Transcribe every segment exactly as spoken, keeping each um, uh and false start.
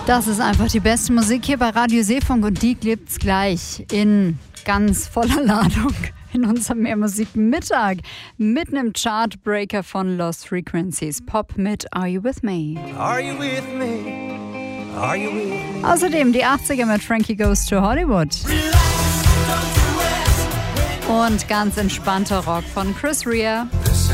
Das ist einfach die beste Musik hier bei Radio Seefunk und die gibt's gleich in ganz voller Ladung in unserem Mehrmusik-Mittag mit einem Chartbreaker von Lost Frequencies. Pop mit Are You With Me? Are you with me? Are you with me? Außerdem die achtziger mit Frankie Goes to Hollywood. Und ganz entspannter Rock von Chris Rea.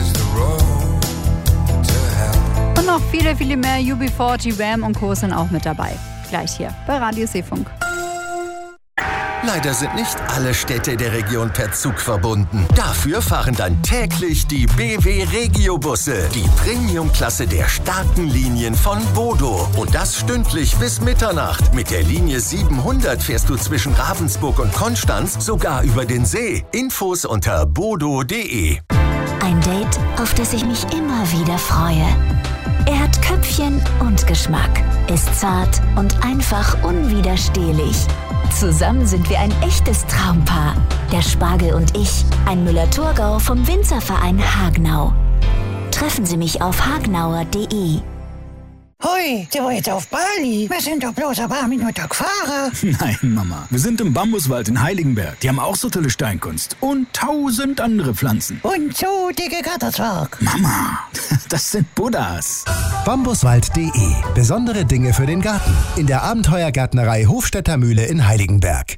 Und noch viele, viele mehr. U B vierzig, Wham und Co. sind auch mit dabei. Gleich hier bei Radio Seefunk. Leider sind nicht alle Städte der Region per Zug verbunden. Dafür fahren dann täglich die B W Regio-Busse. Die Premium-Klasse der starken Linien von Bodo. Und das stündlich bis Mitternacht. Mit der Linie siebenhundert fährst du zwischen Ravensburg und Konstanz sogar über den See. Infos unter bodo punkt de. Ein Date, auf das ich mich immer wieder freue. Er hat Köpfchen und Geschmack, ist zart und einfach unwiderstehlich. Zusammen sind wir ein echtes Traumpaar. Der Spargel und ich, ein Müller-Thurgau vom Winzerverein Hagenau. Treffen Sie mich auf hagnauer punkt de. Hui, sind wir jetzt auf Bali? Wir sind doch bloß ein paar Minuten gefahren. Nein, Mama. Wir sind im Bambuswald in Heiligenberg. Die haben auch so tolle Steinkunst. Und tausend andere Pflanzen. Und so dicke Gatterzwerg. Mama, das sind Buddhas. bambuswald punkt de. Besondere Dinge für den Garten. In der Abenteuergärtnerei Hofstädter Mühle in Heiligenberg.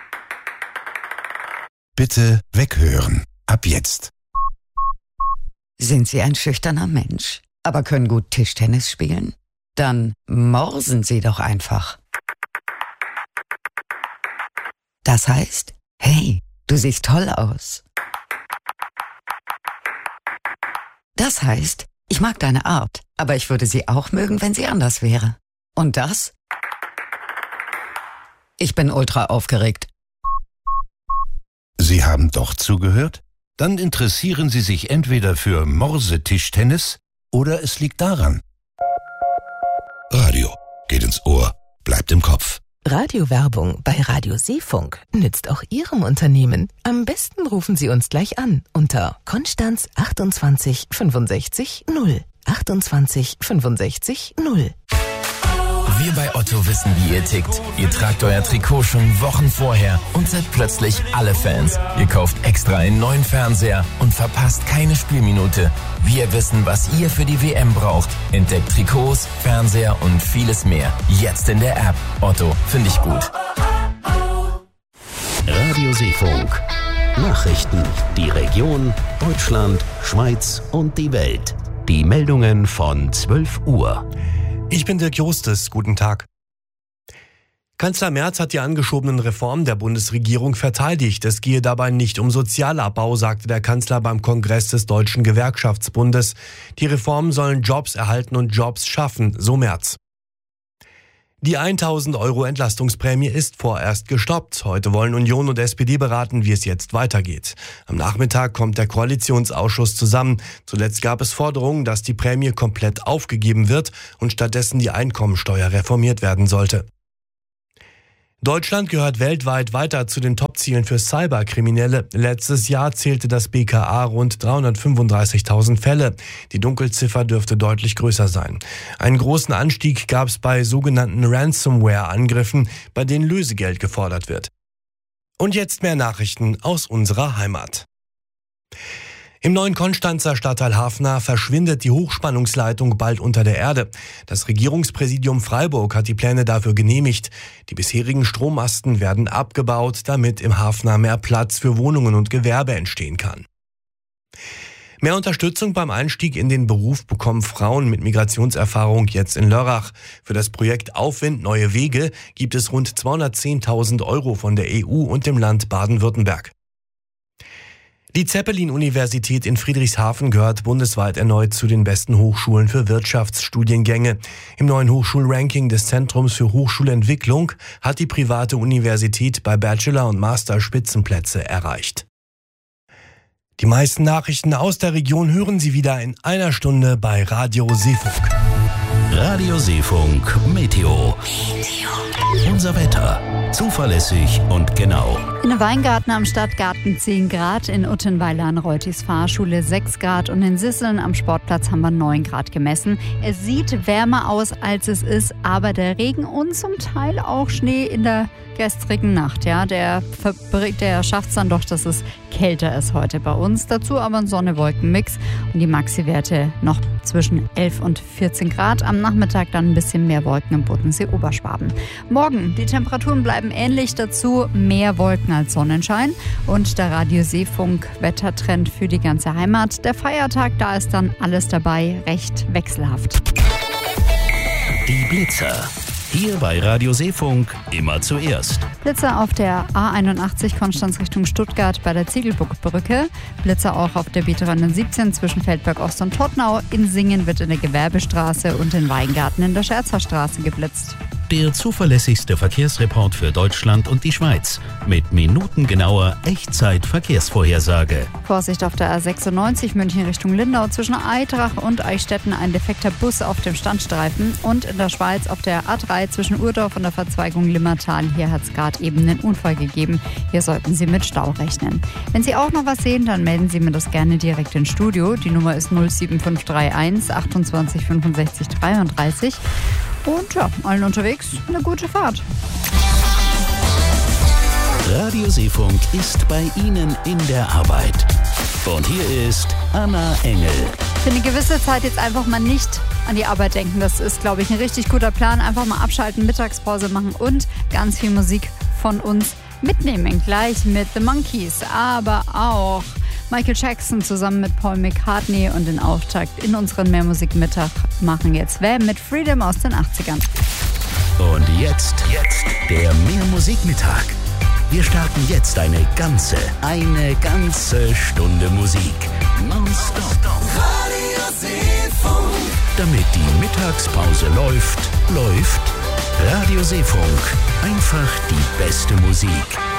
Bitte weghören. Ab jetzt. Sind Sie ein schüchterner Mensch, aber können gut Tischtennis spielen? Dann morsen Sie doch einfach. Das heißt, hey, du siehst toll aus. Das heißt, ich mag deine Art, aber ich würde sie auch mögen, wenn sie anders wäre. Und das? Ich bin ultra aufgeregt. Sie haben doch zugehört? Dann interessieren Sie sich entweder für Morse-Tischtennis oder es liegt daran. Radio geht ins Ohr, bleibt im Kopf. Radiowerbung bei Radio Seefunk nützt auch Ihrem Unternehmen. Am besten rufen Sie uns gleich an unter Konstanz achtundzwanzig fünfundsechzig null. achtundzwanzig fünfundsechzig null. Wir bei Otto wissen, wie ihr tickt. Ihr tragt euer Trikot schon Wochen vorher und seid plötzlich alle Fans. Ihr kauft extra einen neuen Fernseher und verpasst keine Spielminute. Wir wissen, was ihr für die W M braucht. Entdeckt Trikots, Fernseher und vieles mehr. Jetzt in der App. Otto, finde ich gut. Radio Seefunk. Nachrichten. Die Region, Deutschland, Schweiz und die Welt. Die Meldungen von zwölf Uhr. Ich bin Dirk Jostes. Guten Tag. Kanzler Merz hat die angeschobenen Reformen der Bundesregierung verteidigt. Es gehe dabei nicht um Sozialabbau, sagte der Kanzler beim Kongress des Deutschen Gewerkschaftsbundes. Die Reformen sollen Jobs erhalten und Jobs schaffen, so Merz. Die tausend Euro Entlastungsprämie ist vorerst gestoppt. Heute wollen Union und S P D beraten, wie es jetzt weitergeht. Am Nachmittag kommt der Koalitionsausschuss zusammen. Zuletzt gab es Forderungen, dass die Prämie komplett aufgegeben wird und stattdessen die Einkommensteuer reformiert werden sollte. Deutschland gehört weltweit weiter zu den Top-Zielen für Cyberkriminelle. Letztes Jahr zählte das B K A rund dreihundertfünfunddreißigtausend Fälle. Die Dunkelziffer dürfte deutlich größer sein. Einen großen Anstieg gab es bei sogenannten Ransomware-Angriffen, bei denen Lösegeld gefordert wird. Und jetzt mehr Nachrichten aus unserer Heimat. Im neuen Konstanzer Stadtteil Hafner verschwindet die Hochspannungsleitung bald unter der Erde. Das Regierungspräsidium Freiburg hat die Pläne dafür genehmigt. Die bisherigen Strommasten werden abgebaut, damit im Hafner mehr Platz für Wohnungen und Gewerbe entstehen kann. Mehr Unterstützung beim Einstieg in den Beruf bekommen Frauen mit Migrationserfahrung jetzt in Lörrach. Für das Projekt Aufwind Neue Wege gibt es rund zweihundertzehntausend Euro von der E U und dem Land Baden-Württemberg. Die Zeppelin-Universität in Friedrichshafen gehört bundesweit erneut zu den besten Hochschulen für Wirtschaftsstudiengänge. Im neuen Hochschulranking des Zentrums für Hochschulentwicklung hat die private Universität bei Bachelor- und Master-Spitzenplätze erreicht. Die meisten Nachrichten aus der Region hören Sie wieder in einer Stunde bei Radio Seefunk. Radio Seefunk Meteo. Unser Wetter. Zuverlässig und genau. In Weingarten am Stadtgarten zehn Grad, in Uttenweiler an Reutis Fahrschule sechs Grad und in Sisseln am Sportplatz haben wir neun Grad gemessen. Es sieht wärmer aus, als es ist, aber der Regen und zum Teil auch Schnee in der gestrigen Nacht, ja, der, der schafft es dann doch, dass es kälter ist heute bei uns. Dazu aber ein Sonne-Wolken-Mix und die Maxi-Werte noch zwischen elf und vierzehn Grad. Am Nachmittag dann ein bisschen mehr Wolken im Bodensee-Oberschwaben. Morgen, die Temperaturen bleiben ähnlich, dazu mehr Wolken als Sonnenschein und der Radio Seefunk Wettertrend für die ganze Heimat. Der Feiertag, da ist dann alles dabei, recht wechselhaft. Die Blitzer. Hier bei Radio Seefunk immer zuerst. Blitzer auf der A einundachtzig Konstanz Richtung Stuttgart bei der Ziegelburgbrücke. Blitzer auch auf der B dreihundertsiebzehn zwischen Feldberg Ost und Todtnau. In Singen wird in der Gewerbestraße und in Weingarten in der Scherzerstraße geblitzt. Der zuverlässigste Verkehrsreport für Deutschland und die Schweiz. Mit minutengenauer Echtzeit-Verkehrsvorhersage. Vorsicht auf der A sechsundneunzig München Richtung Lindau zwischen Eitrach und Eichstätten ein defekter Bus auf dem Standstreifen. Und in der Schweiz auf der A drei zwischen Urdorf und der Verzweigung Limmertal. Hier hat es gerade eben einen Unfall gegeben. Hier sollten Sie mit Stau rechnen. Wenn Sie auch noch was sehen, dann melden Sie mir das gerne direkt ins Studio. Die Nummer ist null sieben fünf drei eins achtundzwanzig fünfundsechzig dreiunddreißig. Und ja, allen unterwegs eine gute Fahrt. Radio Seefunk ist bei Ihnen in der Arbeit. Und hier ist Anna Engel. Für eine gewisse Zeit jetzt einfach mal nicht an die Arbeit denken. Das ist, glaube ich, ein richtig guter Plan. Einfach mal abschalten, Mittagspause machen und ganz viel Musik von uns mitnehmen. Gleich mit The Monkees, aber auch Michael Jackson zusammen mit Paul McCartney und den Auftakt in unseren Mehrmusikmittag machen jetzt Wham mit Freedom aus den achtzigern. Und jetzt, jetzt der Mehrmusikmittag. Wir starten jetzt eine ganze, eine ganze Stunde Musik. Nonstop. Radio Seefunk. Damit die Mittagspause läuft, läuft Radio Seefunk. Einfach die beste Musik.